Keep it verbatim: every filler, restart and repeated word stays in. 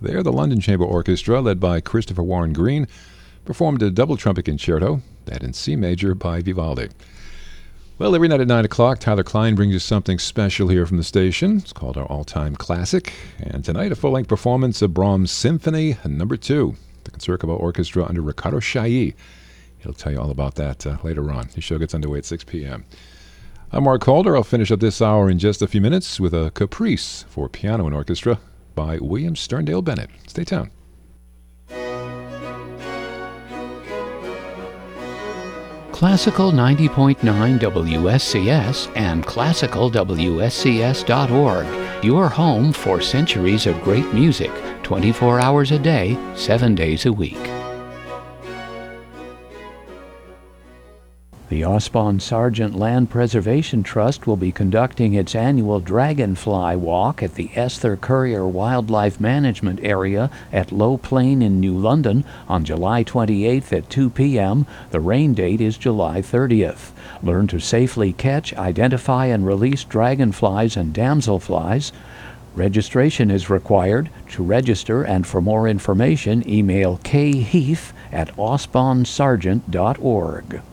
There, the London Chamber Orchestra, led by Christopher Warren Green, performed a double trumpet concerto, that in C major by Vivaldi. Well, every night at nine o'clock, Tyler Klein brings you something special here from the station. It's called our all-time classic. And tonight, a full-length performance of Brahms' Symphony Number two, the Concertgebouw Orchestra under Ricardo Chailly. He'll tell you all about that uh, later on. The show gets underway at six p.m. I'm Mark Calder. I'll finish up this hour in just a few minutes with a Caprice for piano and orchestra by William Sterndale Bennett. Stay tuned. Classical ninety point nine W S C S and classical W S C S dot org. Your home for centuries of great music, twenty-four hours a day, seven days a week. The Osbon Sargent Land Preservation Trust will be conducting its annual Dragonfly Walk at the Esther Currier Wildlife Management Area at Low Plain in New London on July twenty-eighth at two p.m. The rain date is July thirtieth. Learn to safely catch, identify, and release dragonflies and damselflies. Registration is required. To register and for more information, email kheath at osbon sargent dot org.